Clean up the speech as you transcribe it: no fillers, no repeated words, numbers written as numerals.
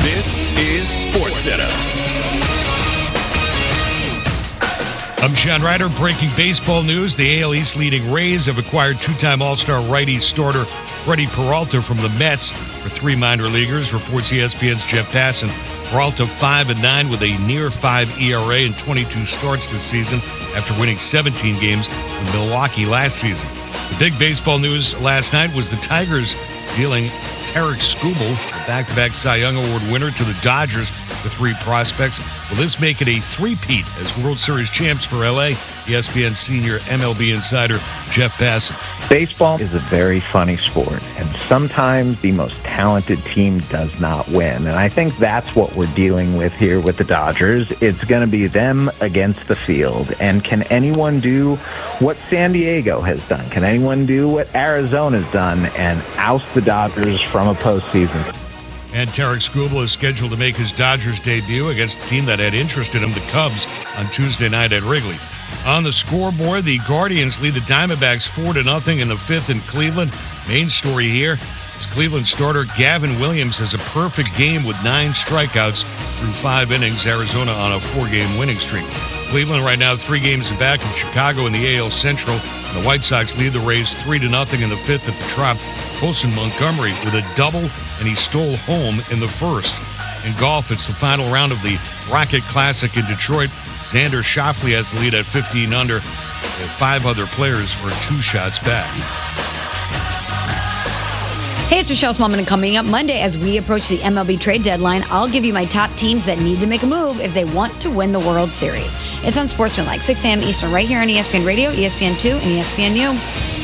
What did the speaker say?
This is SportsCenter. I'm Sean Ryder. Breaking baseball news. The AL East leading Rays have acquired two-time All-Star righty starter Freddie Peralta from the Mets for 3 minor leaguers, reports ESPN's Jeff Passan. Peralta 5-9 with a near 5 ERA in 22 starts this season after winning 17 games in Milwaukee last season. The big baseball news last night was the Tigers dealing Tarik Skubal, the back-to-back Cy Young Award winner, to the Dodgers with 3 prospects. Will this make it a three-peat as World Series champs for LA? ESPN senior MLB insider Jeff Passan. Baseball is a very funny sport, and sometimes the most talented team does not win. And I think that's what we're dealing with here with the Dodgers. It's going to be them against the field. And can anyone do what San Diego has done? Can anyone do what Arizona's done and oust the Dodgers from a postseason? And Tarik Skubal is scheduled to make his Dodgers debut against a team that had interest in him, the Cubs, on Tuesday night at Wrigley. On the scoreboard, the Guardians lead the Diamondbacks 4-0 in the 5th in Cleveland. Main story here is Cleveland starter Gavin Williams has a perfect game with 9 strikeouts through 5 innings. Arizona on a 4-game winning streak. Cleveland right now 3 games back of Chicago in the AL Central. And the White Sox lead the Rays 3-0 in the 5th at the Trop. Colson Montgomery with a double, and he stole home in the 1st. In golf, it's the final round of the Rocket Classic in Detroit. Xander Schauffele has the lead at 15 under. 5 other players are 2 shots back. Hey, it's Michelle Smallman, and coming up Monday as we approach the MLB trade deadline, I'll give you my top teams that need to make a move if they want to win the World Series. It's on Sportsmanlike, 6 a.m. Eastern, right here on ESPN Radio, ESPN2, and ESPNU.